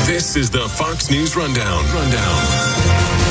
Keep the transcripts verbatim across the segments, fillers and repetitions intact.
This is the Fox News Rundown. Rundown.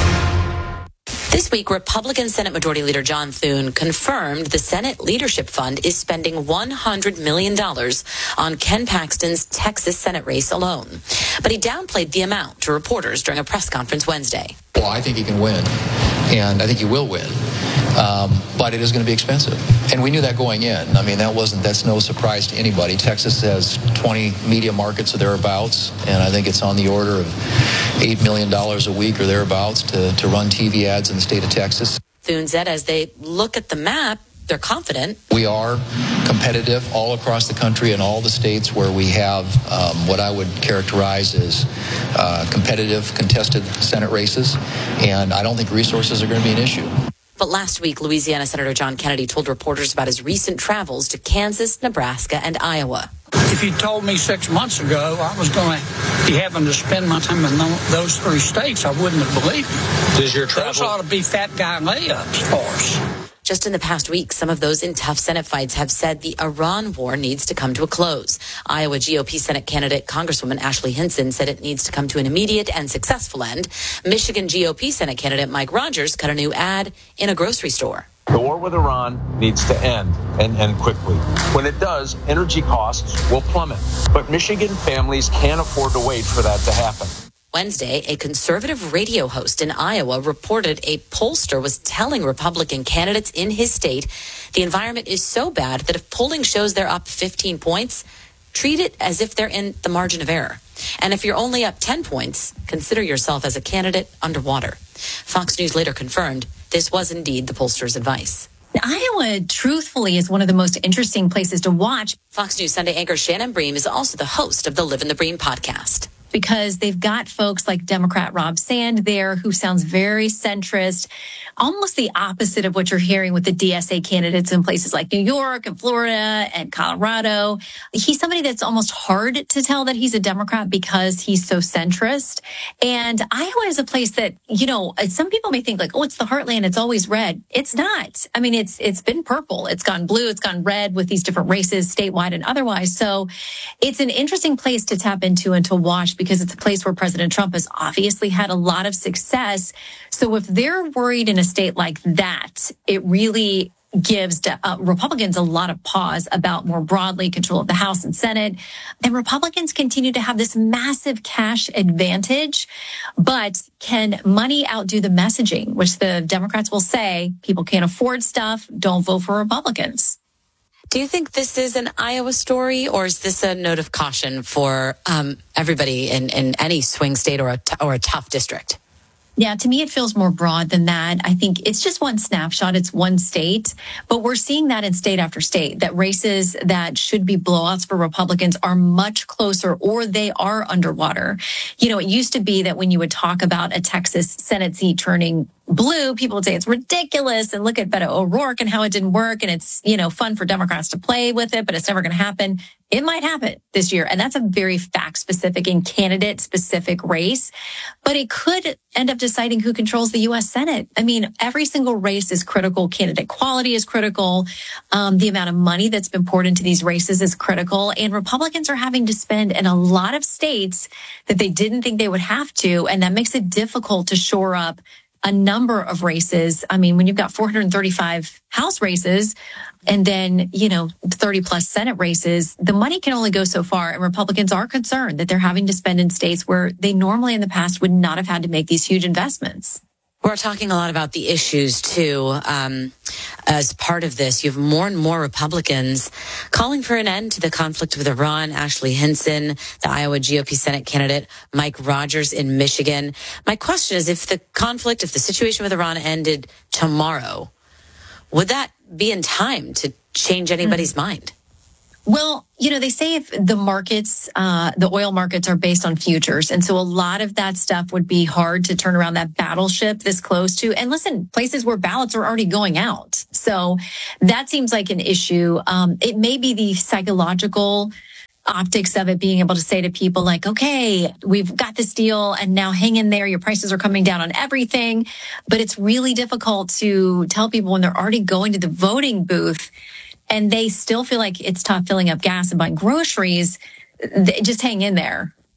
This week, Republican Senate Majority Leader John Thune confirmed the Senate Leadership Fund is spending one hundred million dollars on Ken Paxton's Texas Senate race alone. But he downplayed the amount to reporters during a press conference Wednesday. Well, I think he can win, and I think he will win. Um, but it is going to be expensive. And we knew that going in. I mean, that wasn't, that's no surprise to anybody. Texas has twenty media markets or thereabouts, and I think it's on the order of eight million dollars a week or thereabouts to, to run T V ads in the state of Texas. Thune said as they look at the map, they're confident. We are competitive all across the country in all the states where we have um, what I would characterize as uh, competitive, contested Senate races, and I don't think resources are going to be an issue. But last week, Louisiana Senator John Kennedy told reporters about his recent travels to Kansas, Nebraska, and Iowa. If you told me six months ago I was going to be having to spend my time in those three states, I wouldn't have believed you. Does your travel... Those ought to be fat guy layups for us. Just in the past week, some of those in tough Senate fights have said the Iran war needs to come to a close. Iowa G O P Senate candidate Congresswoman Ashley Hinson said it needs to come to an immediate and successful end. Michigan G O P Senate candidate Mike Rogers cut a new ad in a grocery store. The war with Iran needs to end, and end quickly. When it does, energy costs will plummet. But Michigan families can't afford to wait for that to happen. Wednesday, a conservative radio host in Iowa reported a pollster was telling Republican candidates in his state the environment is so bad that if polling shows they're up fifteen points, treat it as if they're in the margin of error. And if you're only up ten points, consider yourself as a candidate underwater. Fox News later confirmed this was indeed the pollster's advice. Iowa, truthfully, is one of the most interesting places to watch. Fox News Sunday anchor Shannon Bream is also the host of the Live in the Bream podcast. Because they've got folks like Democrat Rob Sand there, who sounds very centrist, almost the opposite of what you're hearing with the D S A candidates in places like New York and Florida and Colorado. He's somebody that's almost hard to tell that he's a Democrat because he's so centrist. And Iowa is a place that, you know, some people may think like, oh, it's the heartland, it's always red. It's not. I mean, it's it's been purple. It's gone blue. It's gone red with these different races statewide and otherwise. So it's an interesting place to tap into and to watch, because it's a place where President Trump has obviously had a lot of success. So if they're worried in a state like that, it really gives uh, Republicans a lot of pause about more broadly control of the House and Senate. And Republicans continue to have this massive cash advantage. But can money outdo the messaging, which the Democrats will say people can't afford stuff, don't vote for Republicans? Do you think this is an Iowa story, or is this a note of caution for um, everybody in, in any swing state or a, t- or a tough district? Yeah, to me, it feels more broad than that. I think it's just one snapshot. It's one state. But we're seeing that in state after state, that races that should be blowouts for Republicans are much closer, or they are underwater. You know, it used to be that when you would talk about a Texas Senate seat turning blue, people would say it's ridiculous and look at Beto O'Rourke and how it didn't work. And it's, you know, fun for Democrats to play with it, but it's never going to happen. It might happen this year. And that's a very fact specific and candidate specific race, but it could end up deciding who controls the U S Senate. I mean, every single race is critical. Candidate quality is critical. Um, the amount of money that's been poured into these races is critical. And Republicans are having to spend in a lot of states that they didn't think they would have to. And that makes it difficult to shore up a number of races. I mean, when you've got four hundred thirty-five House races and then, you know, thirty plus Senate races, the money can only go so far. And Republicans are concerned that they're having to spend in states where they normally in the past would not have had to make these huge investments. We're talking a lot about the issues, too. Um, as part of this, you have more and more Republicans calling for an end to the conflict with Iran. Ashley Hinson, the Iowa G O P Senate candidate, Mike Rogers in Michigan. My question is, if the conflict, if the situation with Iran ended tomorrow, would that be in time to change anybody's mm-hmm. mind? Well, you know, they say if the markets, uh, the oil markets are based on futures. And so a lot of that stuff would be hard to turn around that battleship this close to. And listen, places where ballots are already going out. So that seems like an issue. Um, it may be the psychological optics of it, being able to say to people like, okay, we've got this deal and now hang in there. Your prices are coming down on everything. But it's really difficult to tell people when they're already going to the voting booth and they still feel like it's tough filling up gas and buying groceries, just hang in there.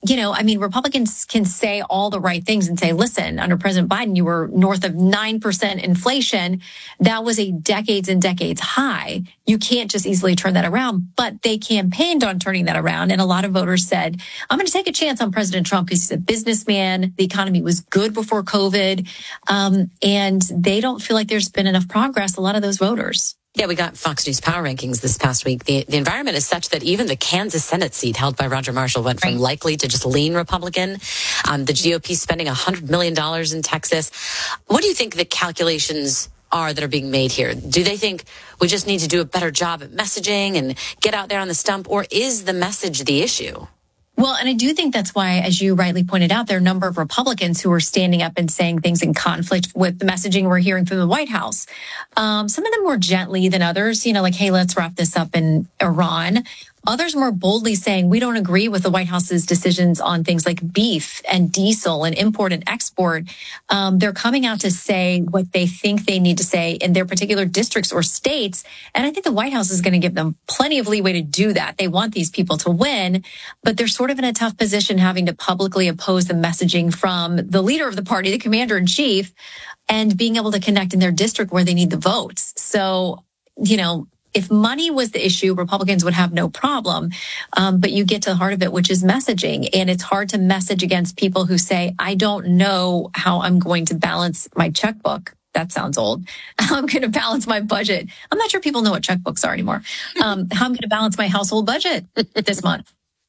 you know, I mean, Republicans can say all the right things and say, listen, under President Biden, you were north of nine percent inflation. That was a decades and decades high. You can't just easily turn that around, but they campaigned on turning that around. And a lot of voters said, I'm going to take a chance on President Trump because he's a businessman. The economy was good before COVID. Um, and they don't feel like there's been enough progress, a lot of those voters. Yeah, we got Fox News Power Rankings this past week. The, the environment is such that even the Kansas Senate seat held by Roger Marshall went from right. likely to just lean Republican. Um, the G O P spending one hundred million dollars in Texas. What do you think the calculations are that are being made here? Do they think we just need to do a better job at messaging and get out there on the stump, or is the message the issue? Well, and I do think that's why, as you rightly pointed out, there are a number of Republicans who are standing up and saying things in conflict with the messaging we're hearing from the White House. Um, some of them more gently than others, you know, like, hey, let's wrap this up in Iran. Others more boldly saying, we don't agree with the White House's decisions on things like beef and diesel and import and export. Um, they're coming out to say what they think they need to say in their particular districts or states. And I think the White House is going to give them plenty of leeway to do that. They want these people to win, but they're sort of in a tough position having to publicly oppose the messaging from the leader of the party, the commander in chief, and being able to connect in their district where they need the votes. So, you know, if money was the issue, Republicans would have no problem. Um, but you get to the heart of it, which is messaging. And it's hard to message against people who say, I don't know how I'm going to balance my checkbook. That sounds old. I'm going to balance my budget. I'm not sure people know what checkbooks are anymore. Um, how I'm going to balance my household budget this month.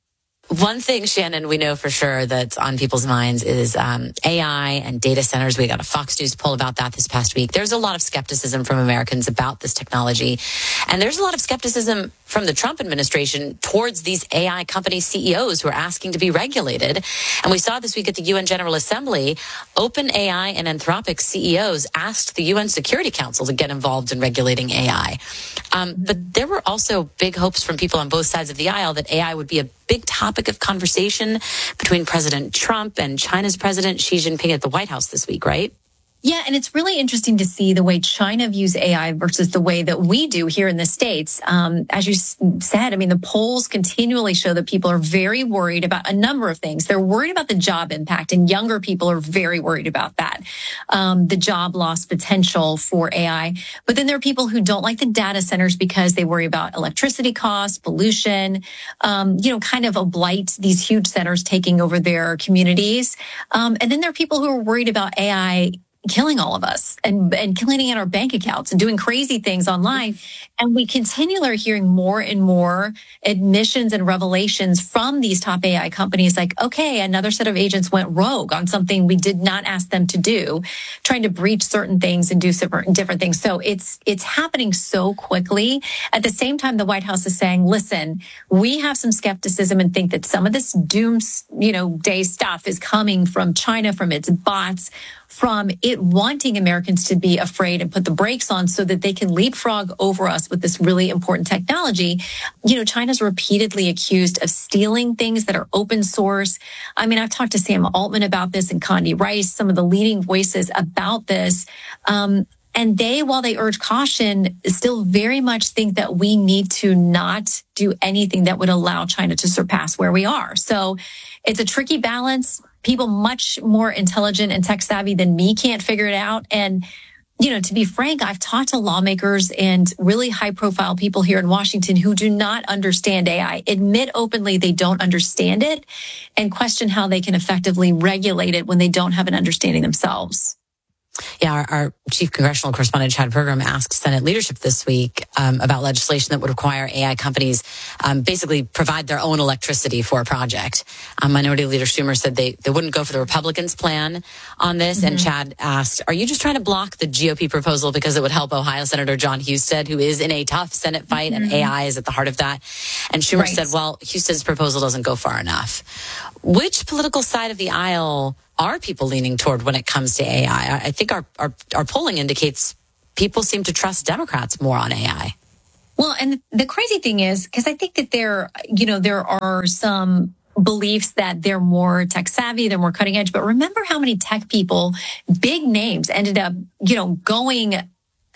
One thing, Shannon, we know for sure that's on people's minds is um, A I and data centers. We got a Fox News poll about that this past week. There's a lot of skepticism from Americans about this technology. And there's a lot of skepticism from the Trump administration towards these A I company C E Os who are asking to be regulated. And we saw this week at the U N General Assembly, OpenAI and Anthropic C E Os asked the U N Security Council to get involved in regulating A I. Um, but there were also big hopes from people on both sides of the aisle that A I would be a big topic of conversation between President Trump and China's President Xi Jinping at the White House this week, right? Yeah, and it's really interesting to see the way China views A I versus the way that we do here in the States. Um, as you said, I mean, the polls continually show that people are very worried about a number of things. They're worried about the job impact, and younger people are very worried about that, um, the job loss potential for A I. But then there are people who don't like the data centers because they worry about electricity costs, pollution, um, you know, kind of a blight, these huge centers taking over their communities. Um, and then there are people who are worried about A I killing all of us and, and cleaning in our bank accounts and doing crazy things online. And we continually are hearing more and more admissions and revelations from these top A I companies like, okay, another set of agents went rogue on something we did not ask them to do, trying to breach certain things and do different things. So it's, it's happening so quickly. At the same time, the White House is saying, listen, we have some skepticism and think that some of this doom, you know, day stuff is coming from China, from its bots, from it wanting Americans to be afraid and put the brakes on so that they can leapfrog over us with this really important technology. You know, China's repeatedly accused of stealing things that are open source. I mean, I've talked to Sam Altman about this and Condi Rice, some of the leading voices about this. Um, and they, while they urge caution, still very much think that we need to not do anything that would allow China to surpass where we are. So it's a tricky balance. People much more intelligent and tech savvy than me can't figure it out. And, you know, to be frank, I've talked to lawmakers and really high profile people here in Washington who do not understand A I, admit openly they don't understand it, and question how they can effectively regulate it when they don't have an understanding themselves. Yeah, our, our chief congressional correspondent, Chad Pergram, asked Senate leadership this week um, about legislation that would require A I companies um, basically provide their own electricity for a project. Um, Minority Leader Schumer said they, they wouldn't go for the Republicans' plan on this. Mm-hmm. And Chad asked, are you just trying to block the G O P proposal because it would help Ohio Senator John Husted, who is in a tough Senate fight, mm-hmm. and A I is at the heart of that? And Schumer right. said, well, Husted's proposal doesn't go far enough. Which political side of the aisle are people leaning toward when it comes to A I? I think our, our, our polling indicates people seem to trust Democrats more on A I. Well, and the crazy thing is, because I think that there, you know, there are some beliefs that they're more tech savvy, they're more cutting edge. But remember how many tech people, big names, ended up, you know, going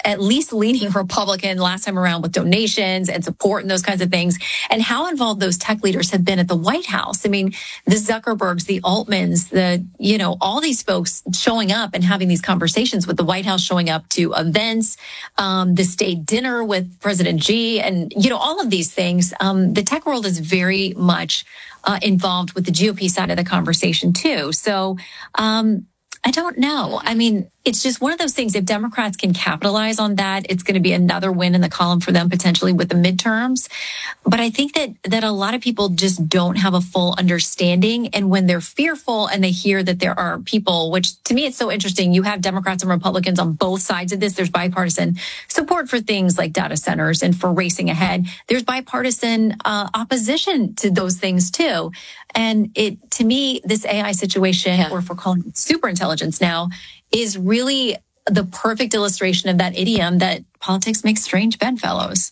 at least leaning Republican last time around with donations and support and those kinds of things, and how involved those tech leaders have been at the White House. I mean, the Zuckerbergs, the Altmans, the, you know, all these folks showing up and having these conversations with the White House, showing up to events, um, the state dinner with President Xi, and, you know, all of these things. Um, the tech world is very much uh, involved with the G O P side of the conversation, too. So, um, I don't know. I mean, it's just one of those things. If Democrats can capitalize on that, it's going to be another win in the column for them potentially with the midterms. But I think that that a lot of people just don't have a full understanding. And when they're fearful and they hear that there are people, which to me, it's so interesting. You have Democrats and Republicans on both sides of this. There's bipartisan support for things like data centers and for racing ahead. There's bipartisan uh, opposition to those things, too. And it, to me, this A I situation, yeah. or if we're calling it super intelligence now, is really the perfect illustration of that idiom that politics makes strange bedfellows.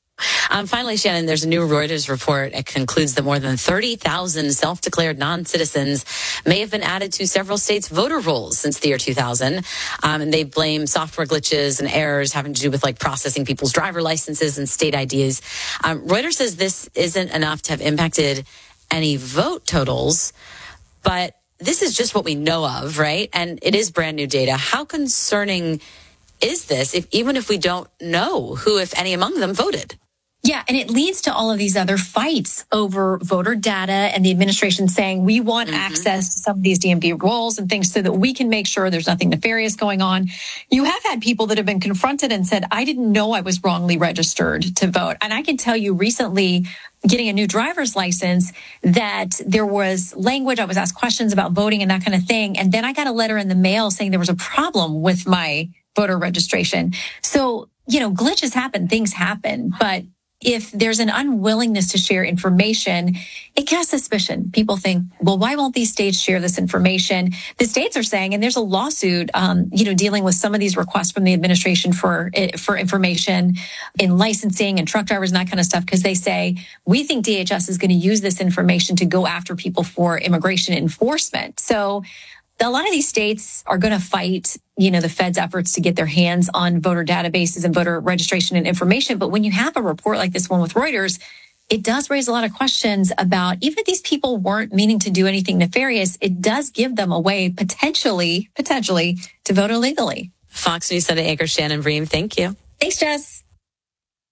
Um, finally, Shannon, there's a new Reuters report. It concludes that more than thirty thousand self-declared non-citizens may have been added to several states' voter rolls since the year two thousand. Um, and they blame software glitches and errors having to do with like processing people's driver licenses and state I Ds. Um, Reuters says this isn't enough to have impacted any vote totals, but this is just what we know of, right? And it is brand new data. How concerning is this, if even if we don't know who, if any, among them voted? Yeah, and it leads to all of these other fights over voter data and the administration saying we want mm-hmm. access to some of these D M V rolls and things so that we can make sure there's nothing nefarious going on. You have had people that have been confronted and said, I didn't know I was wrongly registered to vote. And I can tell you recently, getting a new driver's license, that there was language. I was asked questions about voting and that kind of thing. And then I got a letter in the mail saying there was a problem with my voter registration. So, you know, glitches happen, things happen. But if there's an unwillingness to share information, it casts suspicion. People think, well, why won't these states share this information? The states are saying, and there's a lawsuit, um, you know, dealing with some of these requests from the administration for for information in licensing and truck drivers and that kind of stuff, because they say, we think D H S is going to use this information to go after people for immigration enforcement. So a lot of these states are going to fight, you know, the Fed's efforts to get their hands on voter databases and voter registration and information. But when you have a report like this one with Reuters, it does raise a lot of questions about, even if these people weren't meaning to do anything nefarious, it does give them a way potentially, potentially to vote illegally. Fox News Sunday anchor Shannon Bream, thank you. Thanks, Jess.